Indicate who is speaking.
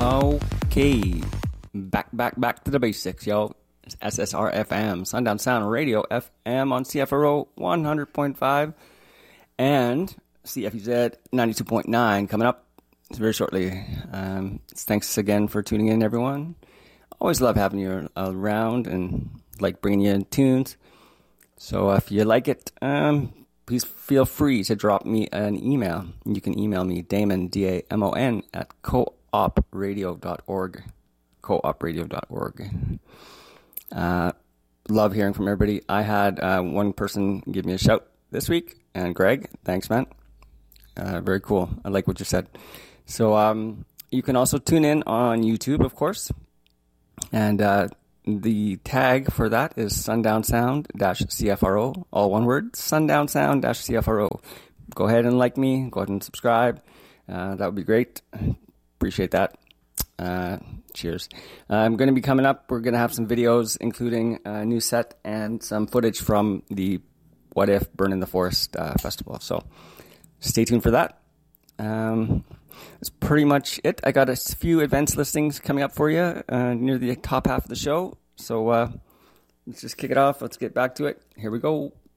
Speaker 1: Okay, back to the basics, yo. It's SSR FM, Sundown Sound Radio FM on CFRO 100.5 and CFUZ 92.9 coming up very shortly. Thanks again for tuning in, everyone. Always love having you around and like bringing you in tunes. So if you like it, please feel free to drop me an email. You can email me, Damon, D-A-M-O-N, at coopradio.org. Coopradio.org. Love hearing from everybody. I had one person give me a shout this week, and Greg, thanks, man. Very cool. I like what you said. So you can also tune in on YouTube, of course. And the tag for that is Sundown Sound-CFRO, all one word, Sundown Sound-CFRO. Go ahead and like me. Go ahead and subscribe. That would be great. Appreciate that. Cheers. I'm going to be coming up. We're going to have some videos, including a new set and some footage from the What If Burn in the Forest festival. So stay tuned for that. That's pretty much it. I got a few events listings coming up for you near the top half of the show. So let's just kick it off. Let's get back to it. Here we go.